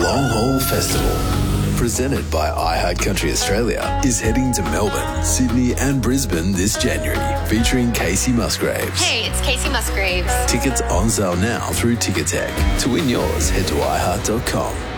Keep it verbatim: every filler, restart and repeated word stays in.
Long Haul Festival, presented by iHeart Country Australia, is heading to Melbourne, Sydney and Brisbane this January, featuring Casey Musgraves. Hey, it's Casey Musgraves. Tickets on sale now through Ticketek. To win yours, head to i heart dot com.